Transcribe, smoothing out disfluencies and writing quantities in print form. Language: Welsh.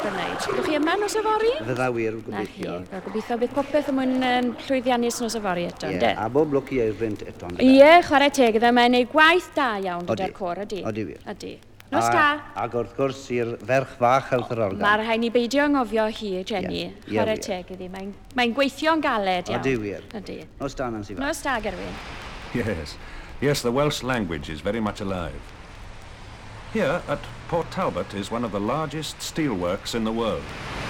Gwneud. Ydych chi yma nos yfori? Fydda wir Na chi. gobeithio. Gobeithio bydd popeth yn mwyn llwyddiannus nos yfori eto, Ie, ynddo? a bob lwc i Eirynt eto. ynde? Ie, chwarae teg iddo, mae'n ei gwaith da iawn Odi. gyda'r cor, ydy? Odi wir. Ydy. Nos da. Ac wrth gwrs i'r ferch fach helth yr organ. Mae'r rhaid ni beidio anghofio hi, Jenny. Ie, Chwarae wir. teg iddi. Mae'n gweithio'n galed iawn. Odi wir. Ydy. Nos da, Nancy Fach. Nos da, Gerwyn. Yes. Yes, the Welsh language is very much alive. Here at Port Talbot is one of the largest steelworks in the world.